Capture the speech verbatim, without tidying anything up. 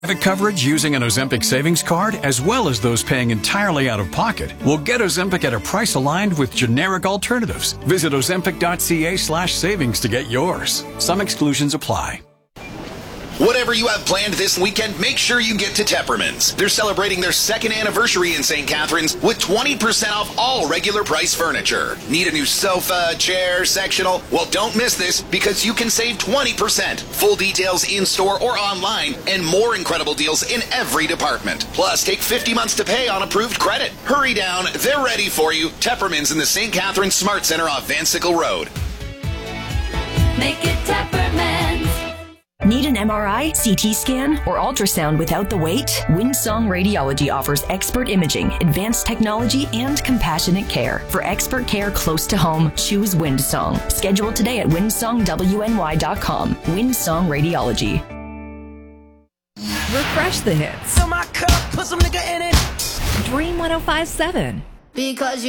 Private coverage using an Ozempic savings card, as well as those paying entirely out of pocket, will get Ozempic at a price aligned with generic alternatives. Visit ozempic.ca slash savings to get yours. Some exclusions apply. Whatever you have planned this weekend, make sure you get to Tepperman's. They're celebrating their second anniversary in Saint Catharines with twenty percent off all regular price furniture. Need a new sofa, chair, sectional? Well, don't miss this because you can save twenty percent. Full details in-store or online and more incredible deals in every department. Plus, take fifty months to pay on approved credit. Hurry down. They're ready for you. Tepperman's in the Saint Catharines Smart Center off Van Sickle Road. Make it Tepperman's. Need an M R I, C T scan, or ultrasound without the wait? Windsong Radiology offers expert imaging, advanced technology, and compassionate care. For expert care close to home, choose Windsong. Schedule today at windsong w n y dot com. Windsong Radiology. Refresh the hits. Fill my cup, put some nigga in it. Dream one oh five point seven. Because you